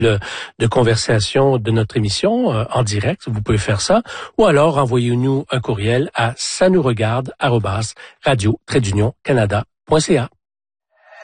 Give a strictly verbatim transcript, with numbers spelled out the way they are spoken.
de, de conversation de notre émission euh, en direct. Vous pouvez faire ça. Ou alors, envoyez-nous un courriel à ça nous regarde arobase radio trait d'union canada point c a.